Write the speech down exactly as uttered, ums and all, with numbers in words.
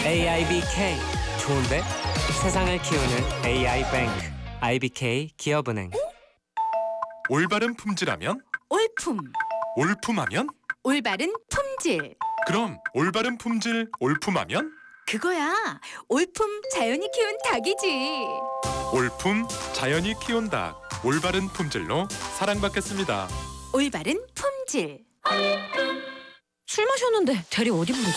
에이아이비케이 좋은데? 세상을 키우는 에이아이뱅크 아이비케이 기업은행. 올바른 품질하면? 올품, 올품하면? 올바른 품질. 그럼 올바른 품질 올품하면? 그거야. 올품 자연이 키운 닭이지. 올품 자연이 키운 닭. 올바른 품질로 사랑받겠습니다. 올바른 품질. 술 마셨는데 대리 어디 부르지?